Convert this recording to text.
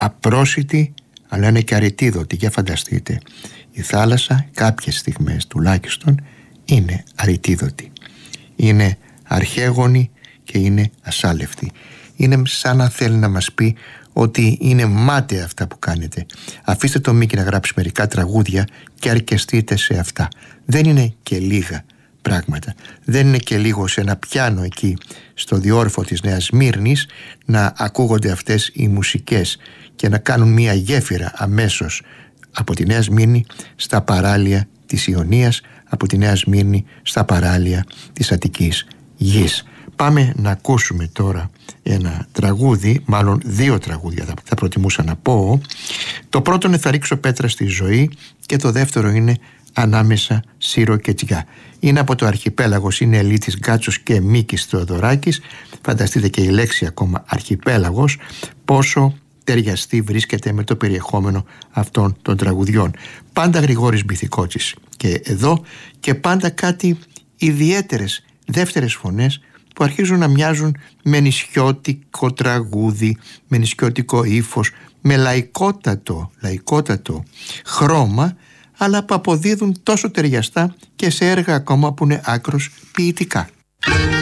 απρόσιτη, αλλά είναι και αρετίδωτη. Για φανταστείτε, η θάλασσα κάποιες στιγμές τουλάχιστον είναι αρετίδωτη, είναι αρχαίγονη και είναι ασάλευτη. Είναι σαν να θέλει να μας πει ότι είναι μάταια αυτά που κάνετε. Αφήστε το Μίκη να γράψει μερικά τραγούδια και αρκεστείτε σε αυτά. Δεν είναι και λίγα πράγματα. Δεν είναι και λίγο σε ένα πιάνο εκεί στο διόρφο της Νέας Σμύρνης να ακούγονται αυτές οι μουσικές και να κάνουν μια γέφυρα αμέσως από τη Νέα Σμύρνη στα παράλια της Ιωνίας, από τη Νέα Σμύρνη στα παράλια της Αττικής γης. Πάμε να ακούσουμε τώρα ένα τραγούδι, μάλλον δύο τραγούδια θα προτιμούσα να πω. Το πρώτο είναι «Θα ρίξω πέτρα στη ζωή» και το δεύτερο είναι «Ανάμεσα Σύρο και Τζιά». Είναι από το Αρχιπέλαγος, είναι Ελίτης Γκάτσος και Μίκης Θεοδωράκης. Φανταστείτε και η λέξη ακόμα Αρχιπέλαγος πόσο ταιριαστή βρίσκεται με το περιεχόμενο αυτών των τραγουδιών. Πάντα Γρηγόρης Μπιθικότσης και εδώ, και πάντα κάτι ιδιαίτερες δεύτερες φωνές που αρχίζουν να μοιάζουν με νησιώτικο τραγούδι, με νησιώτικο ύφος, με λαϊκότατο χρώμα, αλλά που αποδίδουν τόσο ταιριαστά και σε έργα ακόμα που είναι άκρως ποιητικά.